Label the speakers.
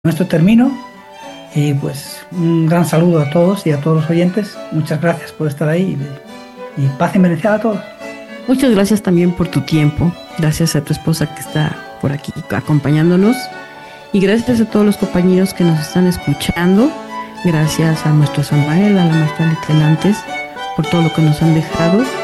Speaker 1: esto termino y pues un gran saludo a todos y a todos los oyentes. Muchas gracias por estar ahí y paz y bendición a todos.
Speaker 2: Muchas gracias también por tu tiempo. Gracias a tu esposa que está por aquí acompañándonos. Y gracias a todos los compañeros que nos están escuchando. Gracias a nuestro Samael, a la maestra Leclenantes, por todo lo que nos han dejado.